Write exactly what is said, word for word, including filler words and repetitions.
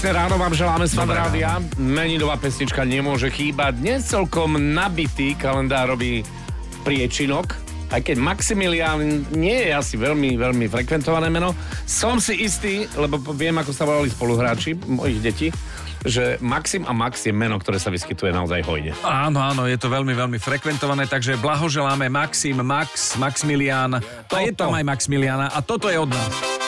Ráno vám želáme z Fan Rádia. Meninová pesnička nemôže chýbať. Dnes celkom nabitý kalendárový priečinok. Aj keď Maximilián nie je asi veľmi, veľmi frekventované meno. Som si istý, lebo viem, ako sa volali spoluhráči mojich detí, že Maxim a Max je meno, ktoré sa vyskytuje naozaj hojne. Áno, áno, je to veľmi, veľmi frekventované, takže blahoželáme Maxim, Max, Maximilián. A je tam aj Maximiliana a toto je od nás.